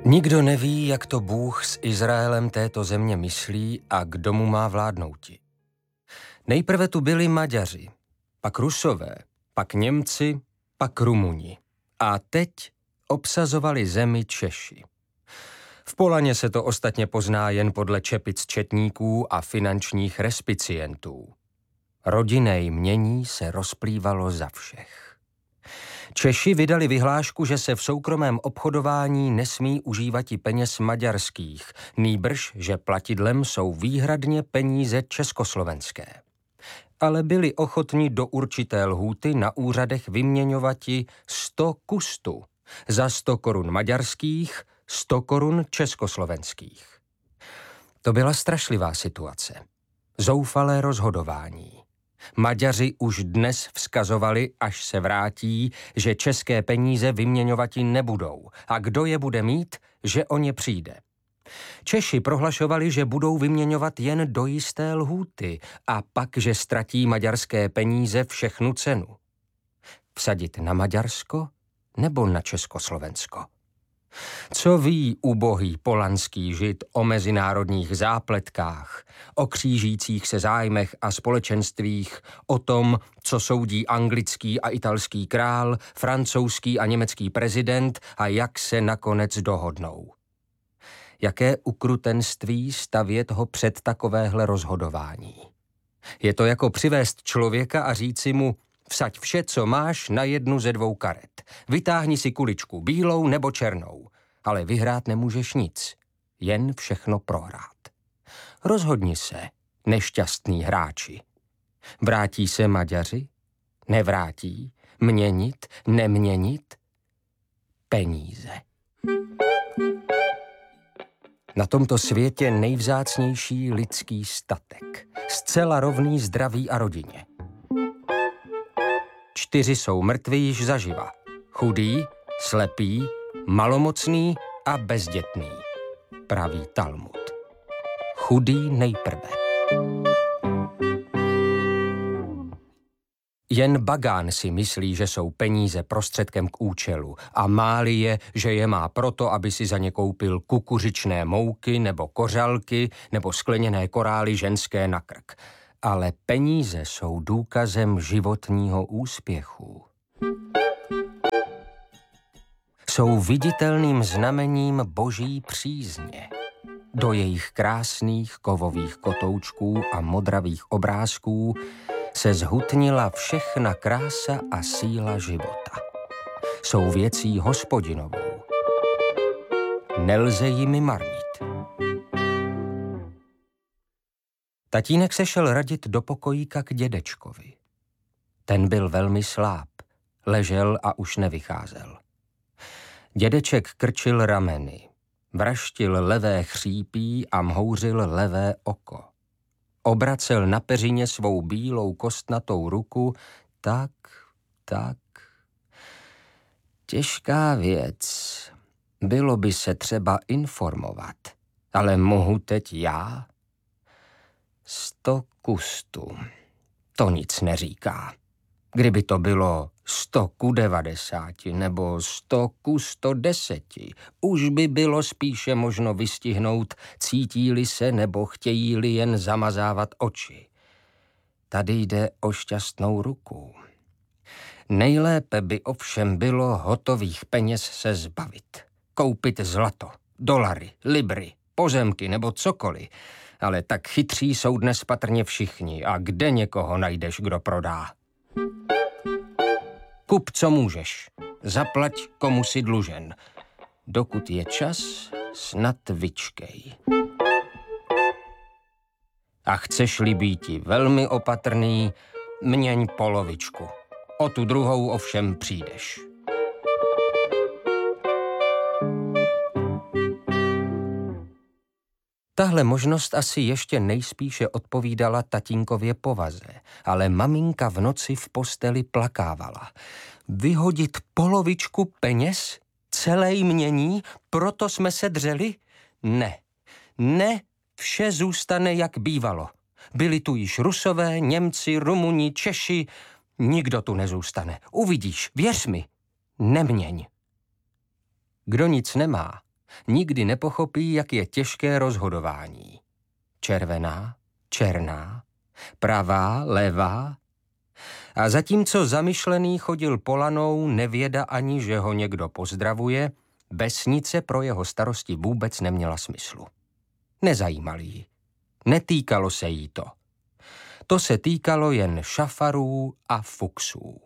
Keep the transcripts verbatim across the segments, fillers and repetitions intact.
Nikdo neví, jak to Bůh s Izraelem této země myslí a kdo mu má vládnouti. Nejprve tu byli Maďaři, pak Rusové, pak Němci, pak Rumuni. A teď obsazovali zemi Češi. V Polaně se to ostatně pozná jen podle čepic četníků a finančních respicientů. Rodinné jmění se rozplývalo za všech. Češi vydali vyhlášku, že se v soukromém obchodování nesmí užívat i peněz maďarských, nýbrž, že platidlem jsou výhradně peníze československé. Ale byli ochotni do určité lhůty na úřadech vyměňovati sto kustů, za sto korun maďarských, sto korun československých. To byla strašlivá situace. Zoufalé rozhodování. Maďaři už dnes vzkazovali, až se vrátí, že české peníze vyměňovati nebudou a kdo je bude mít, že o ně přijde. Češi prohlašovali, že budou vyměňovat jen do jisté lhůty a pak, že ztratí maďarské peníze všechnu cenu. Vsadit na Maďarsko nebo na Československo? Co ví ubohý polanský žid o mezinárodních zápletkách, o křížících se zájmech a společenstvích, o tom, co soudí anglický a italský král, francouzský a německý prezident a jak se nakonec dohodnou? Jaké ukrutenství stavět ho před takovéhle rozhodování? Je to jako přivést člověka a říci mu: vsaď vše, co máš, na jednu ze dvou karet. Vytáhni si kuličku, bílou nebo černou. Ale vyhrát nemůžeš nic, jen všechno prohrát. Rozhodni se, nešťastný hráči. Vrátí se Maďaři? Nevrátí? Měnit? Neměnit? Peníze. Na tomto světě nejvzácnější lidský statek. Zcela rovný zdraví a rodině. Čtyři jsou mrtví již zaživa. Chudý, slepý, malomocný a bezdětný, praví Talmud. Chudý nejprve. Jen bagán si myslí, že jsou peníze prostředkem k účelu a máli je, že je má proto, aby si za ně koupil kukuřičné mouky nebo kořalky nebo skleněné korály ženské na krk. Ale peníze jsou důkazem životního úspěchu. Jsou viditelným znamením boží přízně. Do jejich krásných kovových kotoučků a modravých obrázků se zhutnila všechna krása a síla života. Jsou věcí hospodinovou. Nelze jimi marnit. Tatínek se šel radit do pokojíka k dědečkovi. Ten byl velmi sláb, ležel a už nevycházel. Dědeček krčil rameny, vraštil levé chřípí a mhouřil levé oko. Obracel na peřině svou bílou kostnatou ruku, tak, tak. Těžká věc. Bylo by se třeba informovat, ale mohu teď já? Sto kustů. To nic neříká. Kdyby to bylo sto ku devadesáti nebo sto ku sto deseti, už by bylo spíše možno vystihnout, cítí-li se nebo chtějí-li jen zamazávat oči. Tady jde o šťastnou ruku. Nejlépe by ovšem bylo hotových peněz se zbavit. Koupit zlato, dolary, libry, pozemky nebo cokoliv. Ale tak chytří jsou dnes patrně všichni a kde někoho najdeš, kdo prodá? Kup, co můžeš. Zaplať, komu si dlužen. Dokud je čas, snad vyčkej. A chceš-li býti velmi opatrný, měň polovičku. O tu druhou ovšem přijdeš. Tahle možnost asi ještě nejspíše odpovídala tatínkově povaze, ale maminka v noci v posteli plakávala. Vyhodit polovičku peněz? Celé jmění? Proto jsme se dřeli? Ne, ne, vše zůstane, jak bývalo. Byli tu již Rusové, Němci, Rumuni, Češi. Nikdo tu nezůstane. Uvidíš, věř mi. Neměň. Kdo nic nemá, nikdy nepochopí, jak je těžké rozhodování. Červená, černá, pravá, levá. A zatímco zamyšlený chodil polanou, nevěda ani, že ho někdo pozdravuje, vesnice pro jeho starosti vůbec neměla smyslu. Nezajímal ji. Netýkalo se jí to. To se týkalo jen šafarů a fuksů.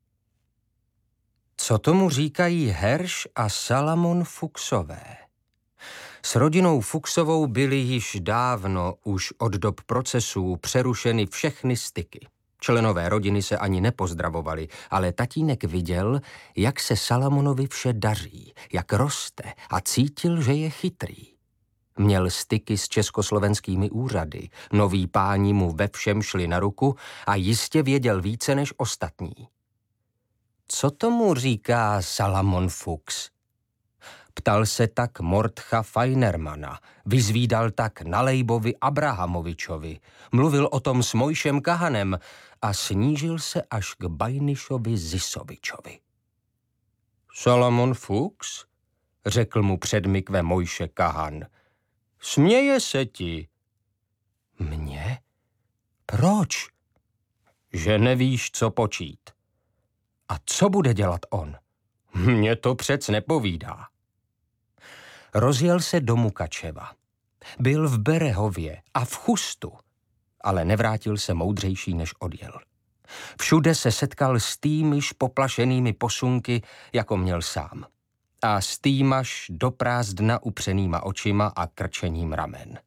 Co tomu říkají Herš a Salamon Fuksové? S rodinou Fuksovou byly již dávno, už od dob procesů, přerušeny všechny styky. Členové rodiny se ani nepozdravovali, ale tatínek viděl, jak se Salamonovi vše daří, jak roste a cítil, že je chytrý. Měl styky s československými úřady, noví páni mu ve všem šli na ruku a jistě věděl více než ostatní. Co tomu říká Salamon Fuchs? Ptal se tak Mordcha Feinermana, vyzvídal tak Nalejbovi Abrahamovičovi, mluvil o tom s Mojšem Kahanem a snížil se až k Bajnišovi Zisovičovi. Salamon Fuchs, řekl mu předmikve Mojše Kahan, směje se ti. Mně? Proč? Že nevíš, co počít. A co bude dělat on? Mně to přec nepovídá. Rozjel se do Mukačeva. Byl v Berehově a v Chustu, ale nevrátil se moudřejší, než odjel. Všude se setkal s týmiž poplašenými posunky, jako měl sám. A s týmaž do prázdna upřenýma očima a krčením ramen.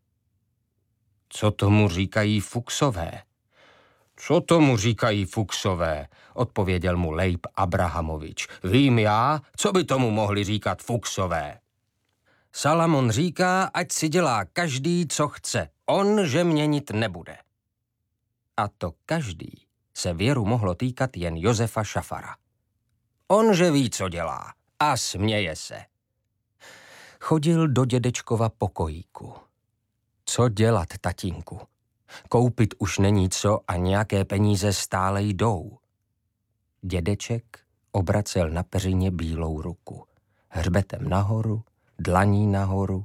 Co tomu říkají Fuksové? Co tomu říkají Fuksové? Odpověděl mu Lejb Abrahamovič. Vím já, co by tomu mohli říkat Fuksové. Salamon říká, ať si dělá každý, co chce. On, že měnit nebude. A to každý se věru mohlo týkat jen Josefa Šafara. On, že ví, co dělá a směje se. Chodil do dědečkova pokojíku. Co dělat, tatínku? Koupit už není co a nějaké peníze stále jdou. Dědeček obracel na peřině bílou ruku. Hřbetem nahoru, dlaní nahoru.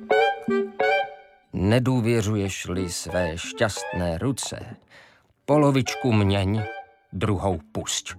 Nedůvěřuješ-li své šťastné ruce, polovičku měň, druhou pusť.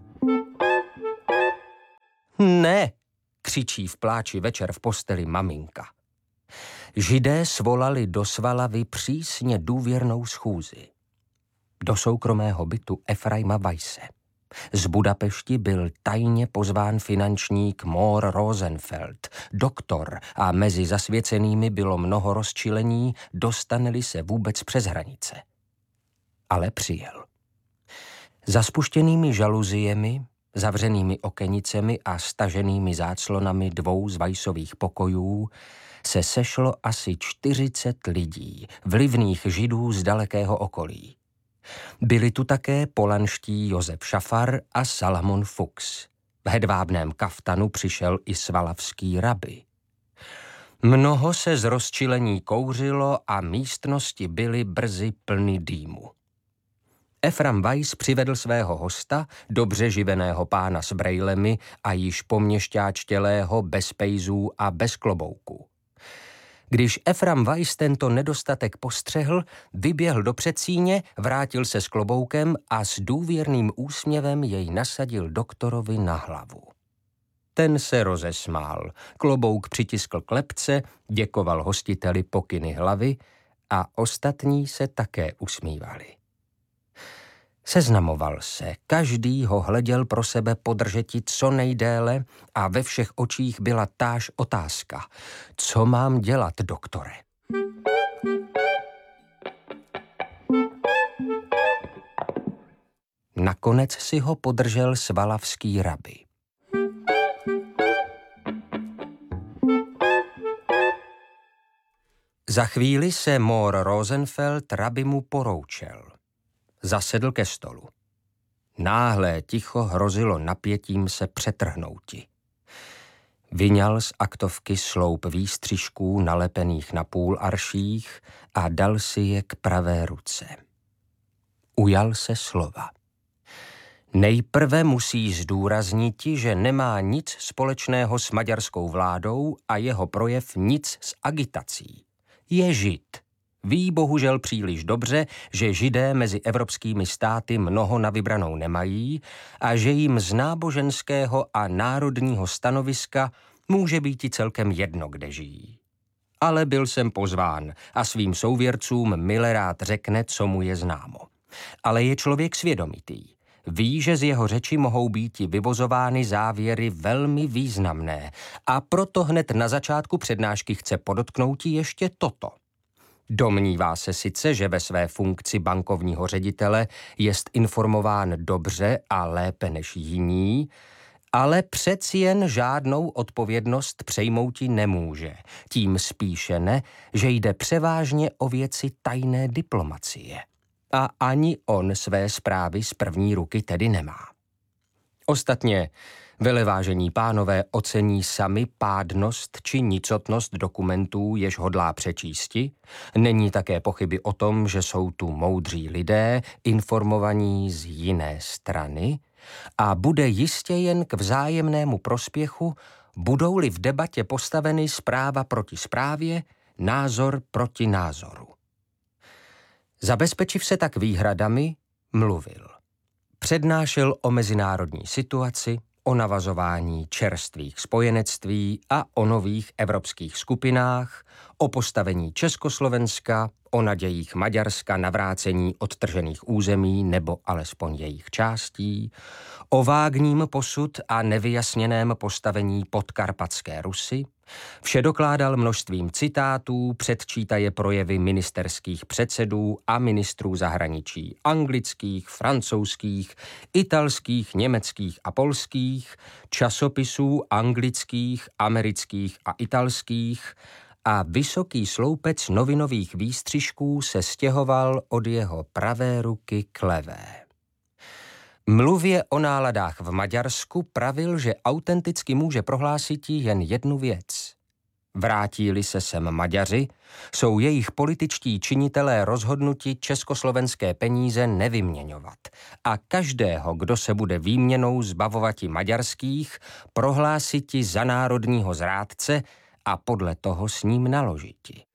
Ne, křičí v pláči večer v posteli maminka. Židé svolali do Svalavy přísně důvěrnou schůzi. Do soukromého bytu Efraima Weisse. Z Budapešti byl tajně pozván finančník Mohr Rosenfeld, doktor, a mezi zasvěcenými bylo mnoho rozčilení, dostane-li se vůbec přes hranice. Ale přijel. Za spuštěnými žaluziemi, zavřenými okenicemi a staženými záclonami dvou z Weissových pokojů se sešlo asi čtyřicet lidí, vlivných Židů z dalekého okolí. Byli tu také polanští Josef Šafar a Salamon Fuchs. V hedvábném kaftanu přišel i svalavský rabi. Mnoho se z rozčilení kouřilo a místnosti byly brzy plny dýmu. Efram Weiss přivedl svého hosta, dobře živeného pána s brejlemi a již poměšťáčtělého bez pejzů a bez klobouků. Když Efram Weiss tento nedostatek postřehl, vyběhl do předsíně, vrátil se s kloboukem a s důvěrným úsměvem jej nasadil doktorovi na hlavu. Ten se rozesmál, klobouk přitiskl k lebce, děkoval hostiteli pokyny hlavy a ostatní se také usmívali. Seznamoval se, každý ho hleděl pro sebe podržeti co nejdéle a ve všech očích byla táž otázka. Co mám dělat, doktore? Nakonec si ho podržel svalavský rabi. Za chvíli se Mohr Rosenfeld rabimu poroučel. Zasedl ke stolu. Náhlé ticho hrozilo napětím se přetrhnouti. Vyňal z aktovky sloup výstřižků nalepených na půl arších a dal si je k pravé ruce. Ujal se slova. Nejprve musí zdůrazniti, že nemá nic společného s maďarskou vládou a jeho projev nic s agitací. Je Žid. Ví bohužel příliš dobře, že Židé mezi evropskými státy mnoho na vybranou nemají a že jim z náboženského a národního stanoviska může být i celkem jedno, kde žijí. Ale byl jsem pozván a svým souvěrcům mile rád řekne, co mu je známo. Ale je člověk svědomitý. Ví, že z jeho řeči mohou být vyvozovány závěry velmi významné a proto hned na začátku přednášky chce podotknout ještě toto. Domnívá se sice, že ve své funkci bankovního ředitele jest informován dobře a lépe než jiní, ale přeci jen žádnou odpovědnost přejmouti nemůže. Tím spíše ne, že jde převážně o věci tajné diplomacie. A ani on své zprávy z první ruky tedy nemá. Ostatně velevážení pánové ocení sami pádnost či nicotnost dokumentů, jež hodlá přečísti. Není také pochyby o tom, že jsou tu moudří lidé, informovaní z jiné strany, a bude jistě jen k vzájemnému prospěchu, budou-li v debatě postaveny zpráva proti zprávě, názor proti názoru. Zabezpečiv se tak výhradami, mluvil. Přednášel o mezinárodní situaci, o navazování čerstvých spojenectví a o nových evropských skupinách, o postavení Československa, o nadějích Maďarska na vrácení odtržených území nebo alespoň jejich částí, o vágním posud a nevyjasněném postavení podkarpatské Rusy. Vše dokládal množstvím citátů, předčítaje projevy ministerských předsedů a ministrů zahraničí anglických, francouzských, italských, německých a polských, časopisů anglických, amerických a italských, a vysoký sloupec novinových výstřižků se stěhoval od jeho pravé ruky k levé. Mluvě o náladách v Maďarsku pravil, že autenticky může prohlásit jen jednu věc. Vrátí-li se sem Maďaři, jsou jejich političtí činitelé rozhodnuti československé peníze nevyměňovat a každého, kdo se bude výměnou zbavovati maďarských, prohlásiti za národního zrádce a podle toho s ním naložiti.